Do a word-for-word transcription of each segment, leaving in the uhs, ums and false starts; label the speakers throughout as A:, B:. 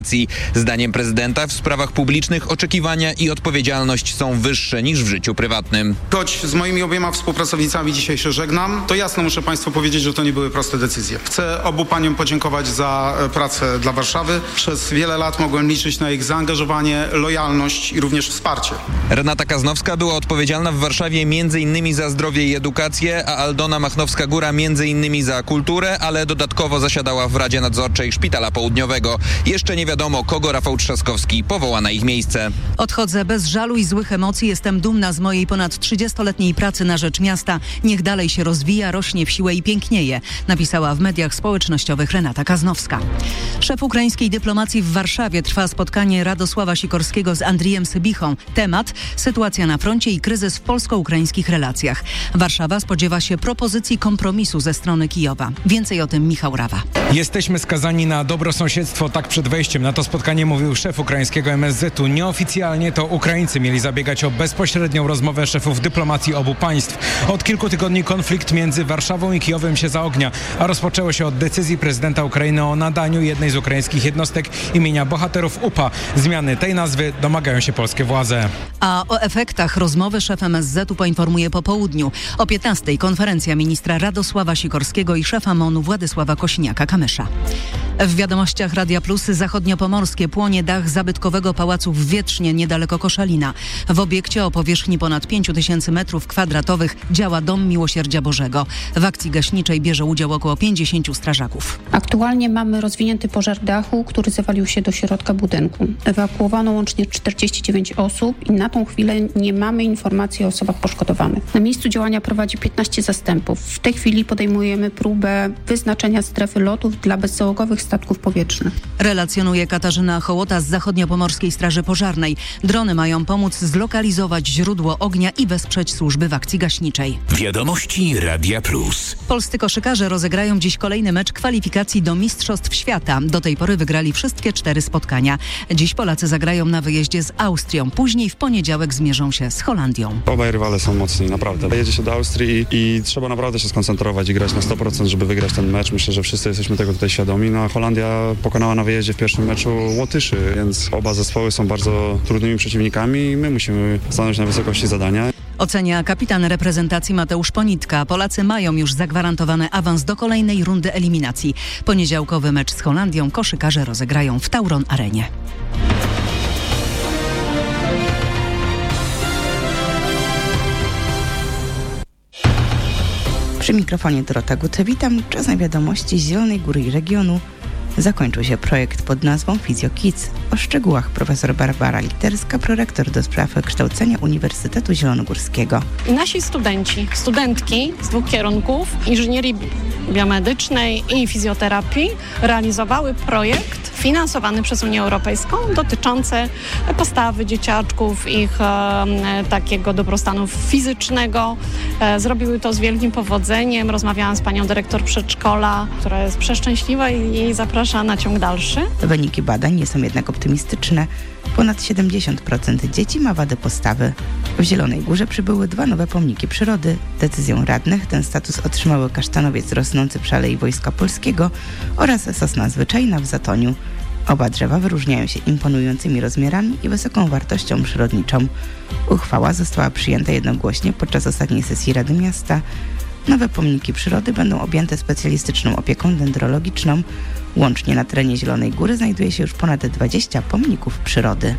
A: Zdaniem prezydenta w sprawach publicznych oczekiwania i odpowiedzialność są wyższe niż w życiu prywatnym.
B: Choć z moimi obiema współpracownicami dzisiaj się żegnam, to jasno muszę Państwu powiedzieć, że to nie były proste decyzje. Chcę obu paniom podziękować za pracę dla Warszawy. Przez wiele lat mogłem liczyć na ich zaangażowanie, lojalność i również wsparcie.
A: Renata Kaznowska była odpowiedzialna w Warszawie między innymi za zdrowie i edukację, a Aldona Machnowska-Góra między innymi za kulturę, ale dodatkowo zasiadała w Radzie Nadzorczej Szpitala Południowego. Jeszcze nie wiadomo, kogo Rafał Trzaskowski powoła na ich miejsce.
C: Odchodzę bez żalu i złych emocji. Jestem dumna z mojej ponad trzydziestoletniej pracy na rzecz miasta. Niech dalej się rozwija, rośnie w siłę i pięknieje, napisała w mediach społecznościowych Renata Kaznowska. Szef ukraińskiej dyplomacji w Warszawie. Trwa spotkanie Radosława Sikorskiego z Andrijem Sybichą. Temat: sytuacja na froncie i kryzys w polsko-ukraińskich relacjach. Warszawa spodziewa się propozycji kompromisu ze strony Kijowa. Więcej o tym Michał Rawa.
D: Jesteśmy skazani na dobrosąsiedztwo. Tak przed wejściem na to spotkanie mówił szef ukraińskiego M S Z u. Nieoficjalnie to Ukraińcy mieli zabiegać o bezpośrednią rozmowę szefów dyplomacji obu państw. Od kilku tygodni konflikt między Warszawą i Kijowem się zaognia, a rozpoczęło się od decyzji prezydenta Ukrainy o nadaniu jednej z ukraińskich jednostek imienia bohaterów U P A. Zmiany tej nazwy domagają się polskie władze.
C: A o efektach rozmowy szef M S Z u poinformuje po południu. O piętnastej konferencja ministra Radosława Sikorskiego i szefa M O N-u Władysława Kosiniaka-Kamysza. W wiadomościach Radia Plus zachodniopomorskie. Płonie dach zabytkowego pałacu w Wietrznie, niedaleko Koszalina. W obiekcie o powierzchni ponad pięć tysięcy metrów kwadratowych działa Dom Miłosierdzia Bożego. W akcji gaśniczej bierze udział około pięćdziesięciu strażaków.
E: Aktualnie mamy rozwinięty pożar dachu, który zawalił się do środka budynku. Ewakuowano łącznie czterdzieści dziewięć osób i na tą chwilę nie mamy informacji o osobach poszkodowanych. Na miejscu działania prowadzi piętnaście zastępów. W tej chwili podejmujemy próbę wyznaczenia strefy lotów dla bezzałogowych statków powietrznych.
C: Relacjonuje Katarzyna Hołota z Zachodniopomorskiej Straży Pożarnej. Drony mają pomóc zlokalizować źródło ognia i wesprzeć służby w akcji gaśniczej.
F: Wiadomości Radia Plus.
C: Polscy koszykarze rozegrają dziś kolejny mecz kwalifikacji do Mistrzostw Świata. Do tej pory wygrali wszystkie cztery spotkania. Dziś Polacy zagrają na wyjeździe z Austrią. Później w poniedziałek zmierzą się z Holandią.
G: Obaj rywale są mocni, naprawdę. Jedzie się do Austrii i, i trzeba naprawdę się skoncentrować i grać na sto procent, żeby wygrać ten mecz. Myślę, że wszyscy jesteśmy tego tutaj świadomi. No a Holandia pokonała na wyjeździe w pierwszym meczu Łotyszy, więc oba zespoły są bardzo trudnymi przeciwnikami i my musimy stanąć na wysokości zadania.
C: Ocenia kapitan reprezentacji Mateusz Ponitka. Polacy mają już zagwarantowany awans do kolejnej rundy eliminacji. Poniedziałkowy mecz z Holandią koszykarze rozegrają w Tauron Arenie.
H: Przy mikrofonie Dorota Gut. Witam. Czas na wiadomości z Zielonej Góry i regionu. Zakończył się projekt pod nazwą PhysioKids. O szczegółach profesor Barbara Literska, prorektor do spraw kształcenia Uniwersytetu Zielonogórskiego.
I: Nasi studenci, studentki z dwóch kierunków, inżynierii biomedycznej i fizjoterapii, realizowały projekt finansowany przez Unię Europejską dotyczący postawy dzieciaczków, ich e, takiego dobrostanu fizycznego. E, zrobiły to z wielkim powodzeniem. Rozmawiałam z panią dyrektor przedszkola, która jest przeszczęśliwa i jej zaprasza na ciąg dalszy.
H: Wyniki badań nie są jednak optymistyczne. Ponad siedemdziesiąt procent dzieci ma wady postawy. W Zielonej Górze przybyły dwa nowe pomniki przyrody. Decyzją radnych ten status otrzymały kasztanowiec rosnący przy Alei Wojska Polskiego oraz sosna zwyczajna w Zatoniu. Oba drzewa wyróżniają się imponującymi rozmiarami i wysoką wartością przyrodniczą. Uchwała została przyjęta jednogłośnie podczas ostatniej sesji Rady Miasta. Nowe pomniki przyrody będą objęte specjalistyczną opieką dendrologiczną. Łącznie na terenie Zielonej Góry znajduje się już ponad dwadzieścia pomników przyrody.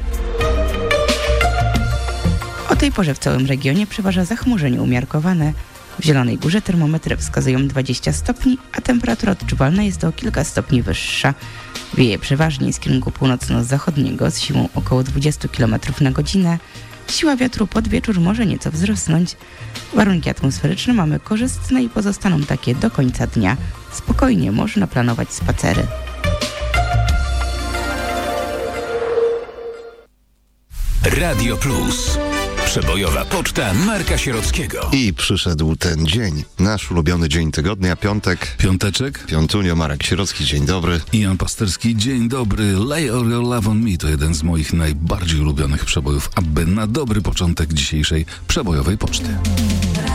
H: O tej porze w całym regionie przeważa zachmurzenie umiarkowane. W Zielonej Górze termometry wskazują dwadzieścia stopni, a temperatura odczuwalna jest o kilka stopni wyższa. Wieje przeważnie z kierunku północno-zachodniego z siłą około dwadzieścia kilometrów na godzinę. Siła wiatru pod wieczór może nieco wzrosnąć. Warunki atmosferyczne mamy korzystne i pozostaną takie do końca dnia. Spokojnie można planować spacery.
F: Radio Plus. Przebojowa poczta Marka Sierockiego.
J: I przyszedł ten dzień, nasz ulubiony dzień tygodnia, piątek.
K: Piąteczek.
J: Piątunio, Marek Sierocki, dzień dobry.
K: I Jan Pasterski, dzień dobry. Lay All Your Love on Me to jeden z moich najbardziej ulubionych przebojów, aby na dobry początek dzisiejszej przebojowej poczty.